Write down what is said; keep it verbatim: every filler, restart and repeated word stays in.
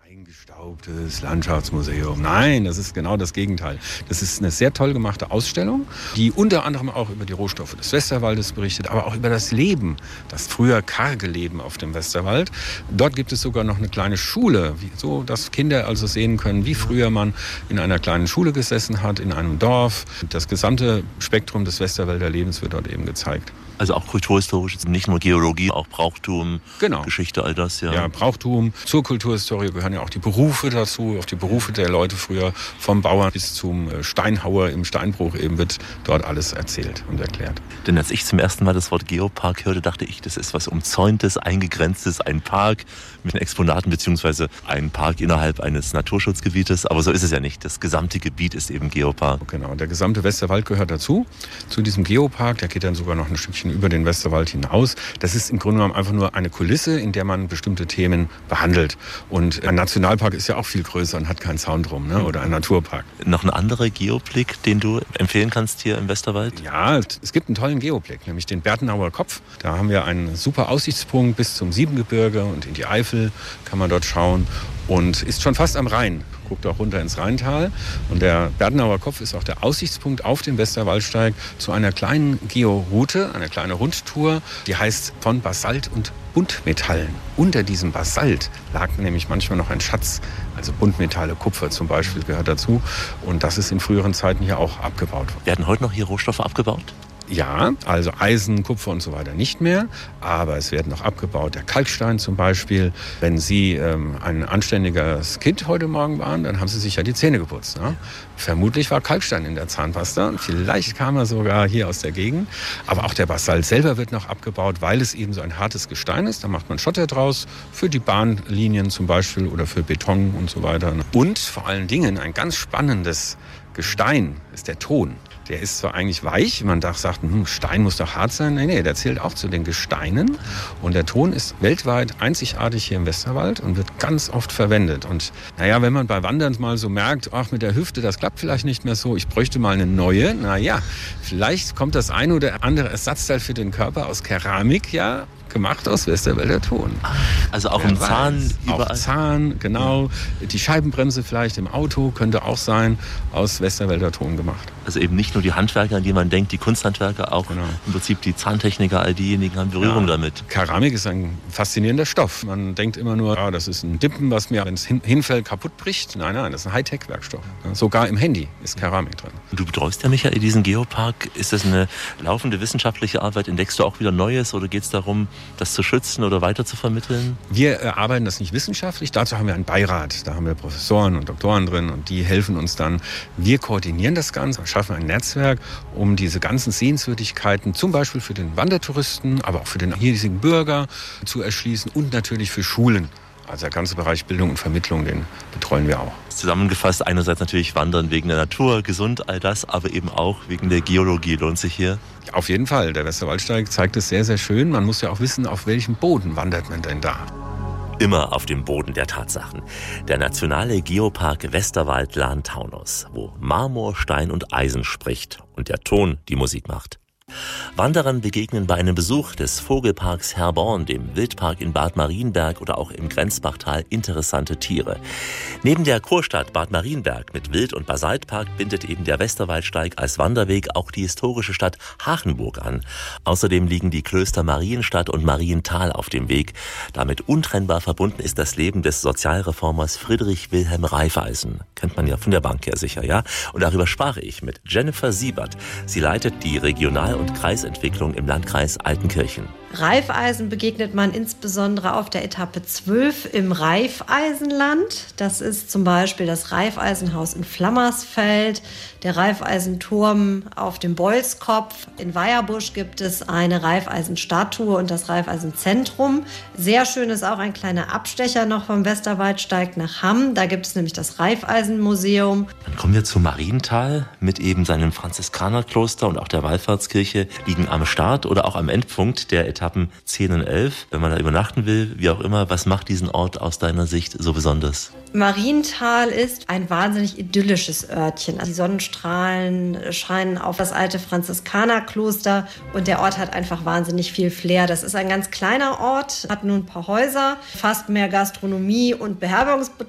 Eingestaubtes Landschaftsmuseum. Nein, das ist genau das Gegenteil. Das ist eine sehr toll gemachte Ausstellung, die unter anderem auch über die Rohstoffe des Westerwaldes berichtet, aber auch über das Leben, das früher karge Leben auf dem Westerwald. Dort gibt es sogar noch eine kleine Schule, so dass Kinder also sehen können, wie früher man in einer kleinen Schule gesessen hat, in einem Dorf. Das gesamte Spektrum des Westerwälder Lebens wird dort eben gezeigt. Also auch kulturhistorisch, nicht nur Geologie, auch Brauchtum, genau. Geschichte, all das. Ja. ja, Brauchtum. Zur Kulturhistorie gehören ja auch die Berufe dazu, auch die Berufe der Leute früher, vom Bauern bis zum Steinhauer im Steinbruch eben wird dort alles erzählt und erklärt. Denn als ich zum ersten Mal das Wort Geopark hörte, dachte ich, das ist was Umzäuntes, Eingegrenztes, ein Park mit Exponaten beziehungsweise ein Park innerhalb eines Naturschutzgebietes. Aber so ist es ja nicht. Das gesamte Gebiet ist eben Geopark. Genau, der gesamte Westerwald gehört dazu, zu diesem Geopark. Der geht dann sogar noch ein Stückchen über den Westerwald hinaus. Das ist im Grunde genommen einfach nur eine Kulisse, in der man bestimmte Themen behandelt. Und ein Nationalpark ist ja auch viel größer und hat keinen Zaun drum, ne? Oder ein Naturpark. Noch ein anderer Geoblick, den du empfehlen kannst hier im Westerwald? Ja, es gibt einen tollen Geoblick, nämlich den Berthenauer Kopf. Da haben wir einen super Aussichtspunkt bis zum Siebengebirge und in die Eifel kann man dort schauen und ist schon fast am Rhein. Guckt auch runter ins Rheintal. Und der Berthenauer Kopf ist auch der Aussichtspunkt auf den Westerwaldsteig zu einer kleinen Georoute, eine kleine Rundtour, die heißt von Basalt und Buntmetallen. Unter diesem Basalt lag nämlich manchmal noch ein Schatz, also Buntmetalle, Kupfer zum Beispiel gehört dazu. Und das ist in früheren Zeiten hier auch abgebaut worden. Werden heute noch hier Rohstoffe abgebaut? Ja, also Eisen, Kupfer und so weiter nicht mehr, aber es wird noch abgebaut. Der Kalkstein zum Beispiel. Wenn Sie ähm, ein anständiges Kind heute Morgen waren, dann haben Sie sich ja die Zähne geputzt. Ne? Vermutlich war Kalkstein in der Zahnpasta. Vielleicht kam er sogar hier aus der Gegend. Aber auch der Basalt selber wird noch abgebaut, weil es eben so ein hartes Gestein ist. Da macht man Schotter draus für die Bahnlinien zum Beispiel oder für Beton und so weiter. Und vor allen Dingen ein ganz spannendes Gestein ist der Ton. Der ist zwar eigentlich weich, man sagt, hm, Stein muss doch hart sein. Nee, nee, der zählt auch zu den Gesteinen. Und der Ton ist weltweit einzigartig hier im Westerwald und wird ganz oft verwendet. Und naja, wenn man bei Wandern mal so merkt, ach, mit der Hüfte, das klappt vielleicht nicht mehr so, ich bräuchte mal eine neue. Naja, vielleicht kommt das ein oder andere Ersatzteil für den Körper aus Keramik, ja, gemacht aus Westerwälder Ton. Also auch Wer im Zahn weiß, überall? Auch Zahn, genau. Ja. Die Scheibenbremse vielleicht im Auto könnte auch sein, aus Westerwälder Ton gemacht. Also eben nicht nur die Handwerker, an die man denkt, die Kunsthandwerker, auch genau. Im Prinzip die Zahntechniker, all diejenigen haben Berührung ja. damit. Keramik ist ein faszinierender Stoff. Man denkt immer nur, ah, das ist ein Dippen, was mir, wenn es hin, hinfällt, kaputt bricht. Nein, nein, das ist ein Hightech-Werkstoff. Sogar im Handy ist Keramik drin. Du betreust ja, Michael, diesen Geopark. Ist das eine laufende wissenschaftliche Arbeit? Entdeckst du auch wieder Neues oder geht es darum, das zu schützen oder weiter zu vermitteln? Wir erarbeiten das nicht wissenschaftlich. Dazu haben wir einen Beirat. Da haben wir Professoren und Doktoren drin und die helfen uns dann. Wir koordinieren das Ganze, schaffen ein Netzwerk, um diese ganzen Sehenswürdigkeiten zum Beispiel für den Wandertouristen, aber auch für den hiesigen Bürger zu erschließen und natürlich für Schulen. Also der ganze Bereich Bildung und Vermittlung, den betreuen wir auch. Zusammengefasst, einerseits natürlich Wandern wegen der Natur, gesund, all das, aber eben auch wegen der Geologie. Lohnt sich hier? Auf jeden Fall. Der Westerwaldsteig zeigt es sehr, sehr schön. Man muss ja auch wissen, auf welchem Boden wandert man denn da. Immer auf dem Boden der Tatsachen. Der nationale Geopark Westerwald-Lahn-Taunus, wo Marmor, Stein und Eisen spricht und der Ton die Musik macht. Wanderern begegnen bei einem Besuch des Vogelparks Herborn, dem Wildpark in Bad Marienberg oder auch im Grenzbachtal interessante Tiere. Neben der Kurstadt Bad Marienberg mit Wild- und Basaltpark bindet eben der Westerwaldsteig als Wanderweg auch die historische Stadt Hachenburg an. Außerdem liegen die Klöster Marienstadt und Marienthal auf dem Weg. Damit untrennbar verbunden ist das Leben des Sozialreformers Friedrich Wilhelm Raiffeisen. Kennt man ja von der Bank her sicher, ja? Und darüber sprach ich mit Jennifer Siebert. Sie leitet die Regional- und Kreisentwicklung im Landkreis Altenkirchen. Raiffeisen begegnet man insbesondere auf der Etappe zwölf im Raiffeisenland. Das ist zum Beispiel das Raiffeisenhaus in Flammersfeld, der Raiffeisenturm auf dem Bolzkopf. In Weierbusch gibt es eine Raiffeisenstatue und das Raiffeisenzentrum. Sehr schön ist auch ein kleiner Abstecher noch vom Westerwaldsteig nach Hamm. Da gibt es nämlich das Raiffeisenmuseum. Dann kommen wir zu Marienthal mit eben seinem Franziskanerkloster und auch der Wallfahrtskirche liegen am Start oder auch am Endpunkt der Etappen zehn und elf. Wenn man da übernachten will, wie auch immer, was macht diesen Ort aus deiner Sicht so besonders? Marienthal ist ein wahnsinnig idyllisches Örtchen. Die Sonnenstrahlen scheinen auf das alte Franziskanerkloster und der Ort hat einfach wahnsinnig viel Flair. Das ist ein ganz kleiner Ort, hat nur ein paar Häuser, fast mehr Gastronomie und Beherbergungsbetriebe